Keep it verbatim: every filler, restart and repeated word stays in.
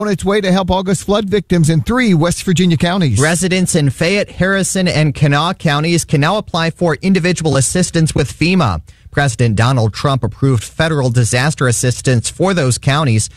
on its way to help August flood victims in three West Virginia counties. Residents in Fayette, Harrison, and Kanawha counties can now apply for individual assistance with FEMA. President Donald Trump approved federal disaster assistance for those counties.